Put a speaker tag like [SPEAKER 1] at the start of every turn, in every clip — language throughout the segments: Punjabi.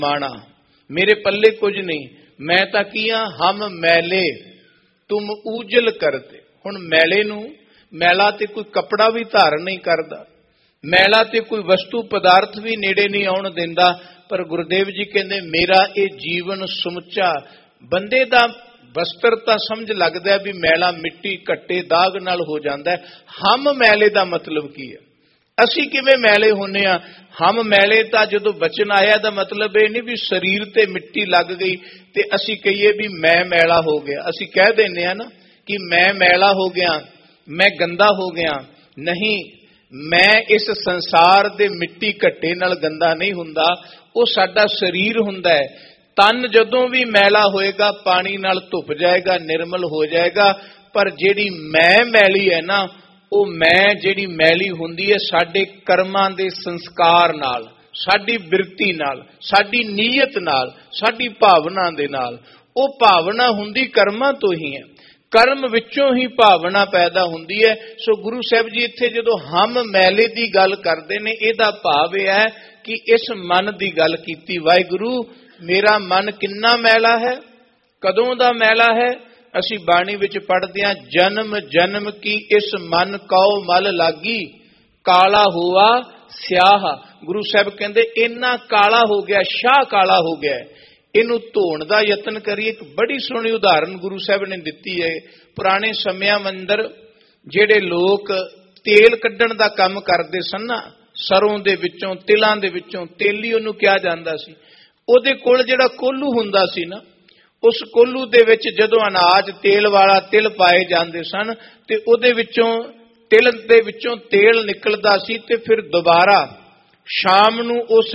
[SPEAKER 1] माना, मेरे पल्ले कुछ नहीं, मैं तां की हां, हम मैले तुम ऊजल करते। हुण मैले नूं मैला ते कोई कपड़ा भी धारण नहीं करता, मैला ते कोई वस्तु पदार्थ भी नेड़े नहीं आउण दिंदा। पर गुरुदेव जी कहंदे मेरा ये जीवन समुचा बंदे दा वस्त्र तां समझ लगदा भी मैला मिट्टी घट्टे दाग नाल हो जांदा है। हम मैले दा मतलब की है? असी किवें मैले होने आ? हम मैले तां जदों बचन आया दा मतलब ये नहीं भी शरीर ते मिट्टी लग गई ते असी कहिए भी मैं मैला हो गया। असी कह देने आ ना कि मैं मैला हो गया, मैं गंदा हो गया। नहीं, मैं इस संसार दे मिट्टी घट्टे नाल गंदा नहीं हुंदा, वो साडा शरीर हुंदा है। तन जदों भी मैला होएगा पानी नाल धुप जाएगा, निर्मल हो जाएगा। पर जिहड़ी मैं मैली है ना, वो मैं जिहड़ी मैली हुंदी है साडे कर्मां दे संस्कार नाल, साडी बिरती नाल, साडी नीयत नाल, साडी भावना दे नाल। वो भावना हुंदी कर्मां तो ही है, कर्म विचों ही भावना पैदा हुंदी है। सो गुरु साहब जी इत्थे जदों हम मैले दी गल करदे ने, इहदा भाव यह है कि इस मन दी गल कीती। वाहिगुरू मेरा मन किन्ना मैला है, कदों दा मैला है? असी बाणी विच पढ़दे हां, जन्म जन्म की इस मन कौ मल लागी, काला हुआ स्याह। गुरु साहब कहंदे इन्ना काला हो गया, शाह काला हो गया, इनू धोण दा यतन करिए। एक बड़ी सोहनी उदाहरण गुरु साहब ने दिती है। पुराने समयां अंदर जिहड़े लोग तेल कड्ढण दा काम करदे सन ना, सरों दे विचों, तिलां दे विचों तेली उहनूं किहा जांदा सी। ਉਹਦੇ ਕੋਲ ਜਿਹੜਾ ਕੋਲੂ ਹੁੰਦਾ ਸੀ ਨਾ, ਉਸ ਕੋਲੂ ਦੇ ਵਿੱਚ ਜਦੋਂ ਅਨਾਜ ਤੇਲ ਵਾਲਾ ਤਿਲ ਪਾਏ ਜਾਂਦੇ ਸਨ ਤੇ ਉਹਦੇ ਵਿੱਚੋਂ ਤਿਲ ਦੇ ਵਿੱਚੋਂ ਤੇਲ ਨਿਕਲਦਾ ਸੀ ਤੇ ਫਿਰ ਦੁਬਾਰਾ ਸ਼ਾਮ ਨੂੰ ਉਸ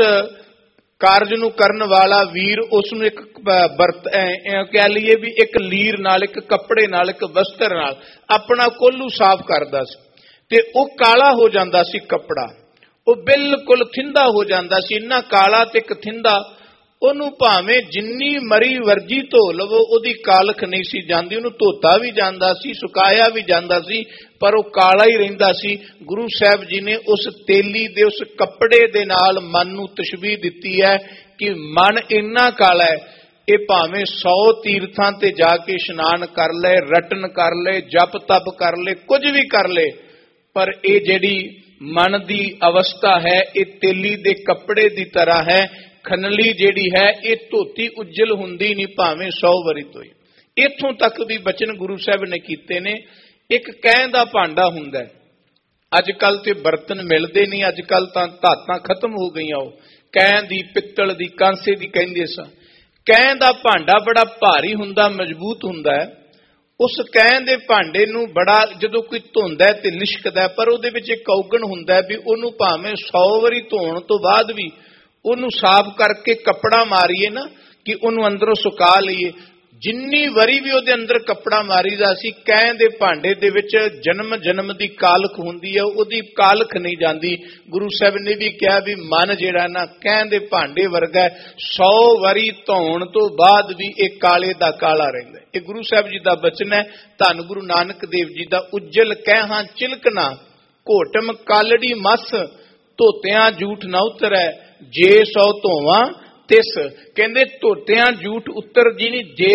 [SPEAKER 1] ਕਾਰਜ ਨੂੰ ਕਰਨ ਵਾਲਾ ਵੀਰ ਉਸ ਨੂੰ ਇੱਕ ਬਰਤ ਕਹਿ ਲਈਏ ਵੀ ਇੱਕ ਲੀਰ ਨਾਲ, ਇੱਕ ਕੱਪੜੇ ਨਾਲ, ਇੱਕ ਵਸਤਰ ਨਾਲ ਆਪਣਾ ਕੋਲੂ ਸਾਫ਼ ਕਰਦਾ ਸੀ ਤੇ ਉਹ ਕਾਲਾ ਹੋ ਜਾਂਦਾ ਸੀ ਕੱਪੜਾ, ਉਹ ਬਿਲਕੁਲ ਥਿੰਦਾ ਹੋ ਜਾਂਦਾ ਸੀ। ਇੰਨਾ ਕਾਲਾ ਤੇ ਇੱਕ ਥਿੰਦਾ, ਉਹਨੂੰ ਭਾਵੇਂ ਜਿੰਨੀ ਮਰੀ ਵਰਜੀ ਧੋ ਲਵੋ ਉਹਦੀ ਕਾਲਖ ਨਹੀਂ ਸੀ ਜਾਂਦੀ। ਉਹਨੂੰ ਧੋਤਾ ਵੀ ਜਾਂਦਾ ਸੀ, ਸੁਕਾਇਆ ਵੀ ਜਾਂਦਾ ਸੀ, ਪਰ ਉਹ ਕਾਲਾ ਹੀ ਰਹਿੰਦਾ ਸੀ। ਗੁਰੂ ਸਾਹਿਬ ਜੀ ਨੇ ਉਸ ਤੇਲੀ ਦੇ ਉਸ ਕੱਪੜੇ ਦੇ ਨਾਲ ਮਨ ਨੂੰ ਤਸ਼ਬੀਹ ਦਿੱਤੀ ਹੈ ਕਿ ਮਨ ਇੰਨਾ ਕਾਲਾ ਹੈ, ਇਹ ਭਾਵੇਂ 100 ਤੀਰਥਾਂ ਤੇ ਜਾ ਕੇ ਇਸ਼ਨਾਨ ਕਰ ਲੈ, ਰਟਨ ਕਰ ਲੈ, ਜਪ ਤਪ ਕਰ ਲੈ, ਕੁਝ ਵੀ ਕਰ ਲੈ, ਪਰ ਇਹ ਜਿਹੜੀ ਮਨ ਦੀ ਅਵਸਥਾ ਹੈ ਇਹ ਤੇਲੀ ਦੇ ਕੱਪੜੇ ਦੀ ਤਰ੍ਹਾਂ ਹੈ। ਖਨਲੀ ਜਿਹੜੀ ਹੈ ਇਹ ਧੋਤੀ ਉਜਲ ਹੁੰਦੀ ਨਹੀਂ, ਭਾਵੇਂ 100 ਵਰੀ ਧੋਈ। ਇੱਥੋਂ ਤੱਕ ਵੀ ਬਚਨ ਗੁਰੂ ਸਾਹਿਬ ਨੇ ਕੀਤੇ ਨੇ। ਇੱਕ ਕਹਿਣ ਦਾ ਭਾਂਡਾ ਹੁੰਦਾ ਹੈ, ਅੱਜ ਕੱਲ ਤੇ ਬਰਤਨ ਮਿਲਦੇ ਨਹੀਂ, ਅੱਜ ਕੱਲ ਤਾਂ ਧਾਤਾਂ ਖਤਮ ਹੋ ਗਈਆਂ। ਉਹ ਕਹਿਣ ਦੀ, ਪਿੱਤਲ ਦੀ, ਕਾਂਸੇ ਦੀ ਕਹਿੰਦੇ ਸਾਂ। ਕਹਿਣ ਦਾ ਭਾਂਡਾ ਬੜਾ ਭਾਰੀ ਹੁੰਦਾ, ਮਜ਼ਬੂਤ ਹੁੰਦਾ ਹੈ। ਉਸ ਕਹਿਣ ਦੇ ਭਾਂਡੇ ਨੂੰ ਬੜਾ ਜਦੋਂ ਕੋਈ ਧੋਂਦਾ ਤੇ ਲਿਸ਼ਕਦਾ, ਪਰ ਉਹਦੇ ਵਿੱਚ ਇੱਕ ਔਗਣ ਹੁੰਦਾ ਵੀ ਉਹਨੂੰ ਭਾਵੇਂ 100 ਵਾਰੀ ਧੋਣ ਤੋਂ ਬਾਅਦ ਵੀ ਉਹਨੂੰ ਸਾਫ਼ ਕਰਕੇ ਕੱਪੜਾ ਮਾਰੀਏ ਨਾ ਕਿ ਉਹਨੂੰ ਅੰਦਰੋਂ ਸੁਕਾ ਲਈਏ, ਜਿੰਨੀ ਵਾਰੀ ਵੀ ਉਹਦੇ ਅੰਦਰ ਕੱਪੜਾ ਮਾਰੀਦਾ ਸੀ, ਕਹਿਣ ਦੇ ਭਾਂਡੇ ਦੇ ਵਿੱਚ ਜਨਮ ਜਨਮ ਦੀ ਕਾਲਖ ਹੁੰਦੀ ਹੈ, ਉਹਦੀ ਕਾਲਖ ਨਹੀਂ ਜਾਂਦੀ। ਗੁਰੂ ਸਾਹਿਬ ਨੇ ਵੀ ਕਿਹਾ ਵੀ ਮਨ ਜਿਹੜਾ ਨਾ ਕਹਿਣ ਦੇ ਭਾਂਡੇ ਵਰਗਾ, 100 ਵਾਰੀ ਧੋਣ ਤੋਂ ਬਾਅਦ ਵੀ ਇਹ ਕਾਲੇ ਦਾ ਕਾਲਾ ਰਹਿੰਦਾ। ਇਹ ਗੁਰੂ ਸਾਹਿਬ ਜੀ ਦਾ ਬਚਨ ਹੈ। ਧੰਨ ਗੁਰੂ ਨਾਨਕ ਦੇਵ ਜੀ ਦਾ ਉਜਲ ਕਹਿਹਾਂ ਚਿਲਕਣਾ, ਘੋਟਮ ਕਾਲੜੀ ਮਸ, ਧੋਤਿਆਂ ਝੂਠ ਨਾ ਉਤਰੈ, ਜੇ 100 ਧੋਵਾਂ ਤਿਸ। ਕਹਿੰਦੇ ਧੋਤਿਆਂ ਝੂਠ ਉਤਰ ਜੀ ਨਹੀਂ, ਜੇ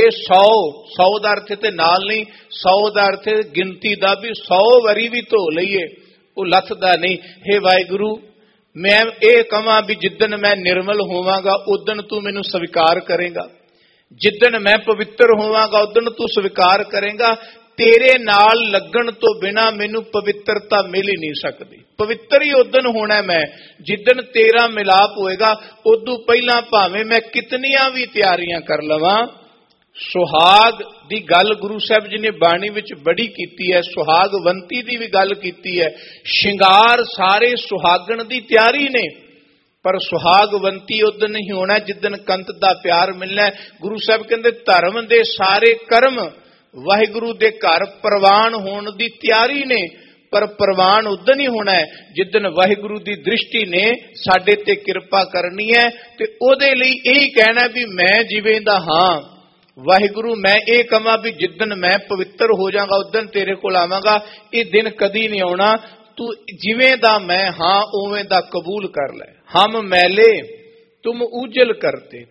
[SPEAKER 1] 100 ਦਾ ਅਰਥ ਤੇ ਨਾਲ ਨਹੀਂ, 100 ਦਾ ਅਰਥ ਗਿਣਤੀ ਦਾ ਵੀ 100 ਵਾਰੀ ਵੀ ਧੋ ਲਈਏ ਉਹ ਲੱਥਦਾ ਨਹੀਂ। ਹੇ ਵਾਹਿਗੁਰੂ, ਮੈਂ ਇਹ ਕਹਾਂ ਵੀ ਜਿੱਦਣ ਮੈਂ ਨਿਰਮਲ ਹੋਵਾਂਗਾ ਉਦਣ ਤੂੰ ਮੈਨੂੰ ਸਵੀਕਾਰ ਕਰੇਗਾ, ਜਿੱਦਣ ਮੈਂ ਪਵਿੱਤਰ ਹੋਵਾਂਗਾ ਉਦਣ ਤੂੰ ਸਵੀਕਾਰ ਕਰੇਗਾ। ਤੇਰੇ ਨਾਲ ਲੱਗਣ ਤੋਂ ਬਿਨਾ ਮੈਨੂੰ ਪਵਿੱਤਰਤਾ ਮਿਲ ਹੀ ਨਹੀਂ ਸਕਦੀ। ਪਵਿੱਤਰ ਹੀ ਉਦਣ ਹੋਣਾ ਮੈਂ ਜਿੱਦਣ ਤੇਰਾ ਮਿਲਾਪ ਹੋਏਗਾ। ਉਦੋਂ ਪਹਿਲਾਂ ਭਾਵੇਂ ਮੈਂ ਕਿਤਨੀਆਂ ਵੀ ਤਿਆਰੀਆਂ ਕਰ ਲਵਾਂ। ਸੁਹਾਗ ਦੀ ਗੱਲ ਗੁਰੂ ਸਾਹਿਬ ਜੀ ਨੇ ਬਾਣੀ ਵਿੱਚ ਬੜੀ ਕੀਤੀ ਹੈ, ਸੁਹਾਗਵੰਤੀ ਦੀ ਵੀ ਗੱਲ ਕੀਤੀ ਹੈ। ਸ਼ਿੰਗਾਰ ਸਾਰੇ ਸੁਹਾਗਣ ਦੀ ਤਿਆਰੀ ਨੇ, ਪਰ ਸੁਹਾਗਵੰਤੀ ਉਦਣ ਨਹੀਂ ਹੋਣਾ ਜਿੱਦਣ ਕੰਤ ਦਾ ਪਿਆਰ ਮਿਲਣਾ। ਗੁਰੂ ਸਾਹਿਬ ਕਹਿੰਦੇ ਧਰਮ ਦੇ ਸਾਰੇ ਕਰਮ ਵਾਹਿਗੁਰੂ ਦੇ ਘਰ ਪ੍ਰਵਾਨ ਹੋਣ ਦੀ ਤਿਆਰੀ ਨੇ, ਪਰ ਪ੍ਰਵਾਨ ਉਦਣ ਹੀ ਹੋਣਾ ਹੈ ਜਿੱਦਣ ਵਾਹਿਗੁਰੂ ਦੀ ਦ੍ਰਿਸ਼ਟੀ ਨੇ ਸਾਡੇ ਤੇ ਕਿਰਪਾ ਕਰਨੀ ਹੈ। ਤੇ ਉਹਦੇ ਲਈ ਇਹੀ ਕਹਿਣਾ ਵੀ ਮੈਂ ਜਿਵੇਂ ਦਾ ਹਾਂ ਵਾਹਿਗੁਰੂ, ਮੈਂ ਇਹ ਕਹਾਂ ਵੀ ਜਿੱਦਣ ਮੈਂ ਪਵਿੱਤਰ ਹੋ ਜਾਵਾਂਗਾ ਉਦਣ ਤੇਰੇ ਕੋਲ ਆਵਾਂਗਾ। ਇਹ ਦਿਨ ਕਦੀ ਨਹੀਂ ਆਉਣਾ, ਤੂੰ ਜਿਵੇਂ ਦਾ ਮੈਂ ਹਾਂ ਉਵੇਂ ਦਾ ਕਬੂਲ ਕਰ ਲੈ। ਹਮ ਮੈਲੇ तुम ऊजल करते।